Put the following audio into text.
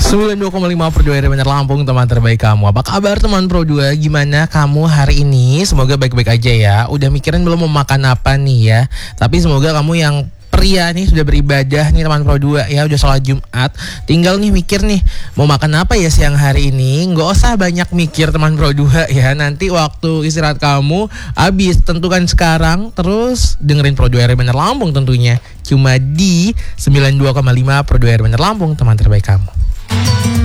92,5 Pro 2 Benar Lampung, teman terbaik kamu. Apa kabar teman Pro 2? Gimana kamu hari ini? Semoga baik-baik aja ya. Udah mikirin belum mau makan apa nih ya? Tapi semoga kamu yang pria nih sudah beribadah nih teman Pro 2 ya, udah sholat Jumat. Tinggal nih mikir nih mau makan apa ya siang hari ini. Nggak usah banyak mikir teman Pro 2 ya. Nanti waktu istirahat kamu habis, tentukan sekarang. Terus dengerin Pro 2 Benar Lampung tentunya. Cuma di 92,5 Pro 2 Benar Lampung, teman terbaik kamu.